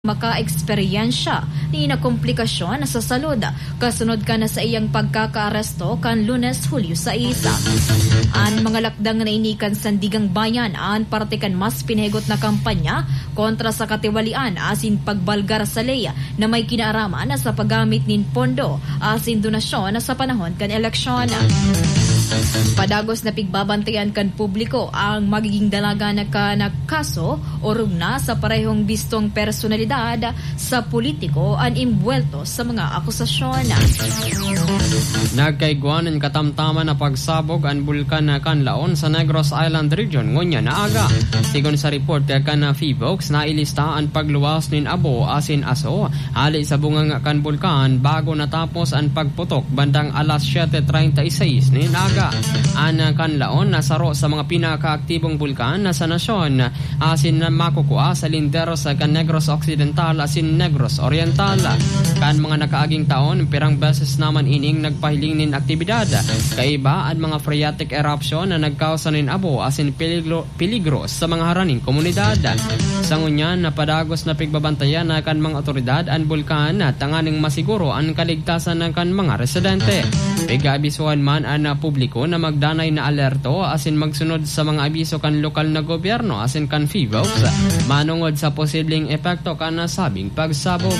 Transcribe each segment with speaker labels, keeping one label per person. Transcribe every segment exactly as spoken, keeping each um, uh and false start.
Speaker 1: maka-eksperyensya ni na komplikasyon sa salud kasunod ka na sa iyang pagkakaaresto kan Lunes, Hulyo sa isa. Ang mga lakdang na inikan sandigang bayan an parte kan mas pinahigot na kampanya kontra sa katiwalian asin pagbalgar sa leya na may kinaaraman sa paggamit nin pondo asin donasyon sa panahon kan eleksyon. Padagos na pigbabantayan kan publiko ang magiging dalaga na kaso o rugna sa parehong bistong personalidad sa politiko ang imbuelto sa mga akusasyon.
Speaker 2: Nagkaiguanan katamtaman na pagsabog ang bulkan na Canlaon sa Negros Island region ngunya na aga. Sigon sa report kan na Feebox na ilista ang pagluwas nin abo asin aso ali sa bungang kan bulkan bago natapos ang pagputok bandang alas siyete treinta y seis nin aga. Ang Canlaon nasaro sa mga pinakaaktibong bulkan na sa nasyon asin na makukuha sa lindero sa kan Negros Occidental asin Negros Oriental. Kan mga nakaaging taon pirang beses naman ining nagpahiling nin aktibidad kaiba ang mga phreatic eruption na nagkausa nin abo asin peligro, peligro sa mga haraning komunidad. Sa ngunyan na padagos na pigbabantayan na kan mga otoridad ang bulkan at tanganing masiguro ang kaligtasan ng kan mga residente. Piga-abisuhan man ang publiko na magdanay na alerto asin magsunod sa mga abiso kan lokal na gobyerno asin kan Feebox manungod sa posibleng epekto kan nasabing pagsabog.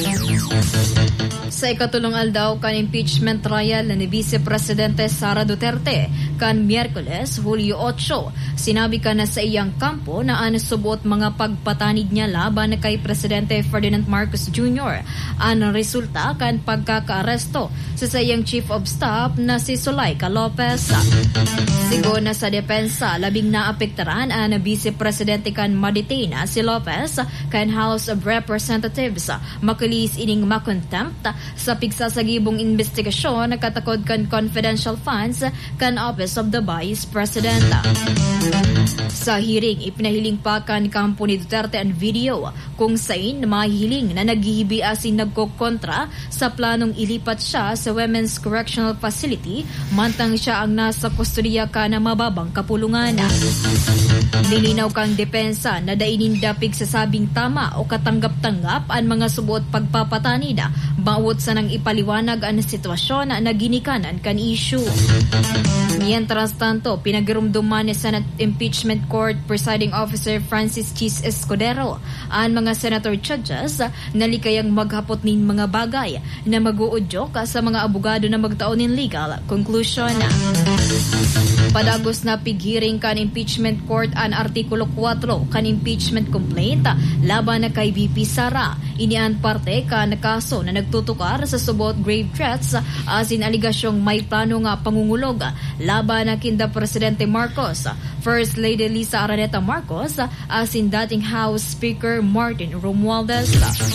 Speaker 1: Sa ikatulong aldaw kan impeachment trial ni Vice Presidente Sara Duterte kan Miyerkules, Hulyo eight, sinabi ka na sa iyang kampo na anusubot mga pagpatanid niya laban kay Presidente Ferdinand Marcos Junior Ang resulta kan pagkakaaresto sa sa iyang Chief of Staff na si Zuleika Lopez. Sigo na sa depensa, labing naapektaran ang Vice Presidente kan ma-detain si Lopez kan House of Representatives makilis ining makontempt sa pigsasagibong investigasyon na katakod kan confidential funds kan Office of the Vice President. Sa hearing, ipinahiling pa kan kampo ni Duterte ang video kung saan mahihiling na naghihibi asin nagkokontra sa planong ilipat siya sa Women's Correctional Facility mantang siya ang nasa kustodiya ka na mababang kapulungan. Nilinaw kang depensa na dainin dapig sa sabing tama o katanggap-tanggap ang mga subuot pagpapatanid bawat sa nang ipaliwanag ang sitwasyon na ginikanan kan issue. Mientras tanto, pinagirumduman ni Senate Impeachment Court Presiding Officer Francis Chis Escudero ang mga senator judges na likayang maghapot nin mga bagay na mag-uudyok sa mga abogado na magtaon nin legal conclusion. Padagos na pighiring kan impeachment court ang Artikulo four kan impeachment complaint laban na kay V P Sara. Inian parte kan kaso na nagtutukar sa subot grave threats asin aligasyong may plano nga pangungulog laban na kinda Presidente Marcos, First Lady Lisa Araneta Marcos asin dating House Speaker Martin Romualdez.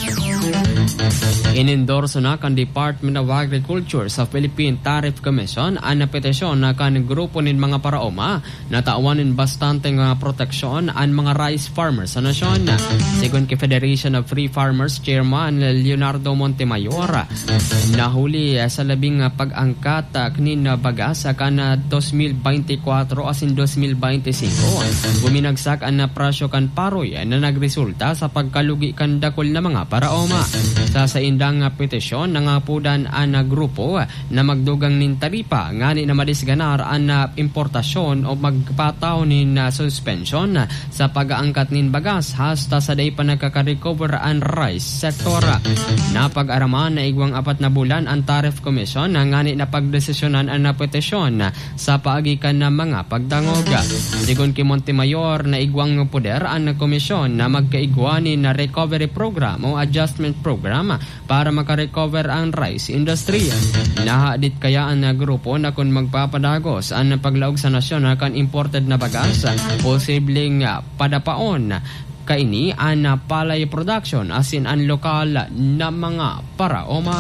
Speaker 2: Inendorso na kan Department of Agriculture sa Philippine Tariff Commission ang petisyon na kan grupo nin mga paraoma na taawanin bastante nga proteksyon ang mga rice farmers sa nasyon. Sigon kay Federation of Free Farmers Chairman Leonardo Montemayor, nahuli sa labing pag-angkat kinin bagas kan twenty twenty-four asin twenty twenty-five. Buminagsak ang presyo kan paroy na nagresulta sa pagkalugi kan dakol na mga paraoma. Sa sa indang petisyon nangapudan ang grupo na magdugang nin taripa ngani na madisganar ang importasyon o magpataw nin suspension sa pag-aangkat nin bagas hasta sa day pa nagkaka-recover ang rice sektor. Napag-araman na igwang apat na bulan ang Tariff Commission na ngani na pagdesisyonan ang petisyon sa paagikan ng mga pagdangog. Sigon kay Montemayor na igwang poder ang komisyon na magkaigwani na recovery program o adjustment program para makarecover ang rice industry. Nahadit kaya ang grupo na kung magpapadagos ang paglaog sa nasyon na kan imported na bagas, posibleng padapaon kaini ang palay production asin ang lokal na mga paraoma.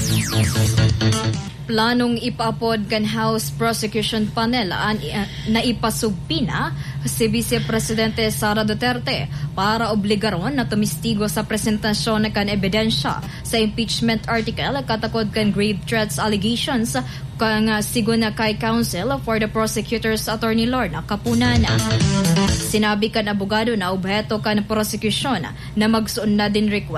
Speaker 1: Planong ipaapod kan House Prosecution Panel an, uh, na ipasugpina si Vice Presidente Sara Duterte para obligaron na tumistigo sa presentasyon na kan ebidensya sa impeachment article katakod kan grave threats allegations kang uh, siguna kay Counsel for the Prosecutor's Attorney Lorna Kapunan. Sinabi kan abogado na obheto kan prosecution na magsuon na din request